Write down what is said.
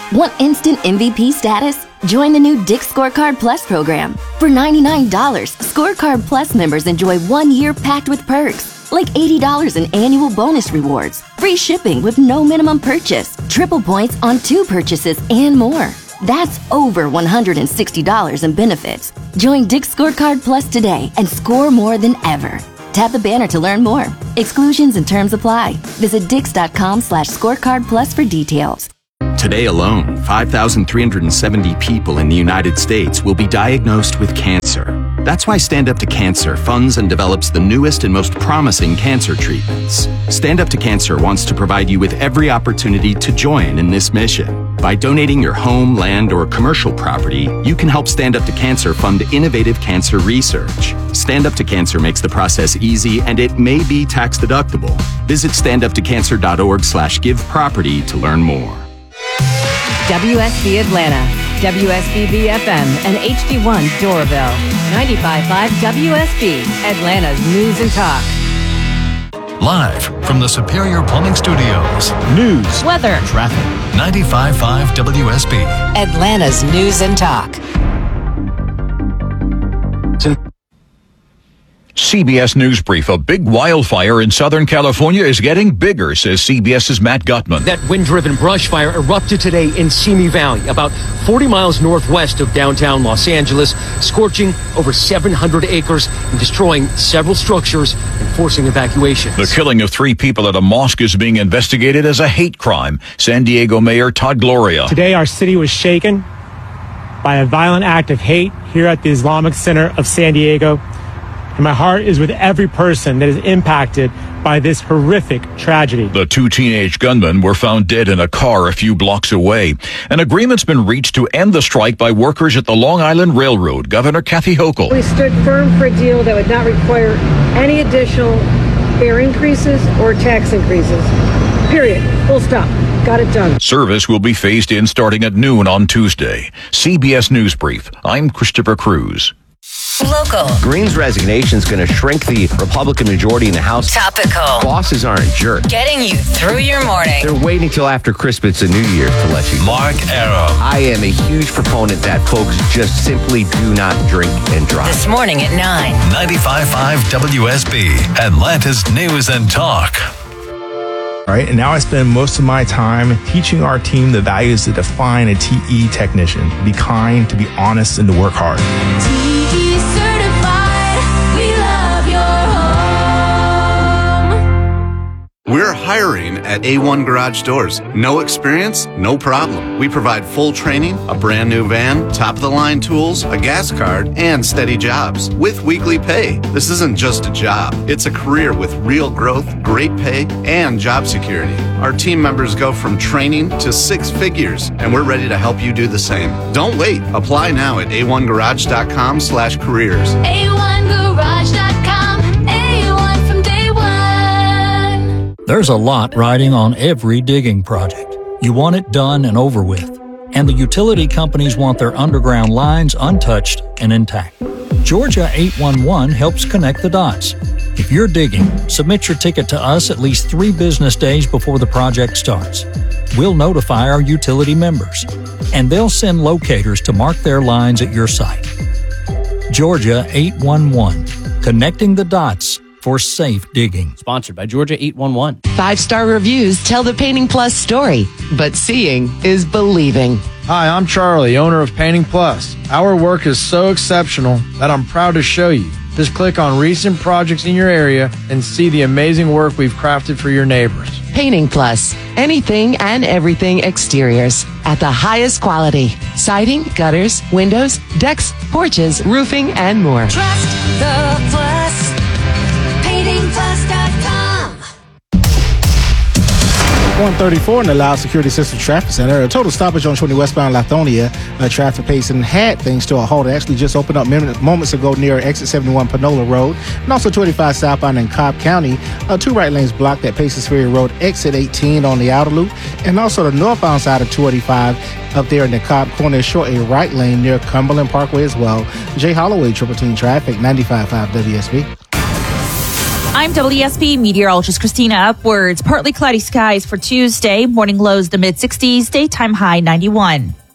Want instant MVP status? Join the new Dick's Scorecard Plus program. For $99, Scorecard Plus members enjoy 1 year packed with perks, like $80 in annual bonus rewards, free shipping with no minimum purchase, triple points on 2 purchases, and more. That's over $160 in benefits. Join Dick's Scorecard Plus today and score more than ever. Tap the banner to learn more. Exclusions and terms apply. Visit dix.com/scorecard plus for details. Today alone, 5,370 people in the United States will be diagnosed with cancer. That's why Stand Up to Cancer funds and develops the newest and most promising cancer treatments. Stand Up to Cancer wants to provide you with every opportunity to join in this mission. By donating your home, land, or commercial property, you can help Stand Up to Cancer fund innovative cancer research. Stand Up to Cancer makes the process easy, and it may be tax deductible. Visit standuptocancer.org/giveproperty to learn more. WSB Atlanta, WSBB FM, and HD1 Doraville. 95.5 WSB, Atlanta's News and Talk. Live from the Superior Plumbing Studios. News, weather, traffic. 95.5 WSB. Atlanta's News and Talk. CBS News Brief. A big wildfire in Southern California is getting bigger, says CBS's Matt Gutman. That wind-driven brush fire erupted today in Simi Valley, about 40 miles northwest of downtown Los Angeles, scorching over 700 acres and destroying several structures and forcing evacuations. The killing of 3 people at a mosque is being investigated as a hate crime. San Diego Mayor Todd Gloria. Today our city was shaken by a violent act of hate here at the Islamic Center of San Diego. And my heart is with every person that is impacted by this horrific tragedy. The 2 teenage gunmen were found dead in a car a few blocks away. An agreement's been reached to end the strike by workers at the Long Island Railroad. Governor Kathy Hochul. We stood firm for a deal that would not require any additional fare increases or tax increases. Period. Full stop. Got it done. Service will be phased in starting at noon on Tuesday. CBS News Brief. I'm Christopher Cruz. Local. Green's resignation is going to shrink the Republican majority in the House. Topical. Bosses aren't jerks. Getting you through your morning. They're waiting till after Christmas and New Year's to let you go. Mark Arum. I am a huge proponent that folks just simply do not drink and drive. This morning at 9. 95.5 WSB. Atlanta's News and Talk. Right, and now I spend most of my time teaching our team the values that define a TE technician: to be kind, to be honest, and to work hard. TE certified, we love your home. We're hiring at A1 Garage Doors. No experience? No problem. We provide full training, a brand new van, top-of-the-line tools, a gas card, and steady jobs with weekly pay. This isn't just a job. It's a career with real growth, great pay, and job security. Our team members go from training to 6 figures, and we're ready to help you do the same. Don't wait. Apply now at a1garage.com/careers. A1garage.com, A1 from day one. There's a lot riding on every digging project. You want it done and over with. And the utility companies want their underground lines untouched and intact. Georgia 811 helps connect the dots. If you're digging, submit your ticket to us at least 3 business days before the project starts. We'll notify our utility members, and they'll send locators to mark their lines at your site. Georgia 811, connecting the dots for safe digging. Sponsored by Georgia 811. 5-star reviews tell the Painting Plus story, but seeing is believing. Hi, I'm Charlie, owner of Painting Plus. Our work is so exceptional that I'm proud to show you. Just click on recent projects in your area and see the amazing work we've crafted for your neighbors. Painting Plus, anything and everything exteriors at the highest quality. Siding, gutters, windows, decks, porches, roofing, and more. Trust the Plus. PaintingPlus.com. 134 in the Loud Security System Traffic Center. A total stoppage on 20 westbound Lithonia. Traffic pacing had things to a halt. It actually just opened up moments ago near exit 71 Panola Road. And also 25 southbound in Cobb County. 2 right lanes blocked at Paces Ferry Road, exit 18 on the outer loop. And also the northbound side of 285 up there in the Cobb corner, short a right lane near Cumberland Parkway as well. Jay Holloway, Triple Team Traffic, 95.5 WSB. I'm WSB meteorologist Christina Upwards. Partly cloudy skies for Tuesday. Morning lows the mid-60s. Daytime high 91.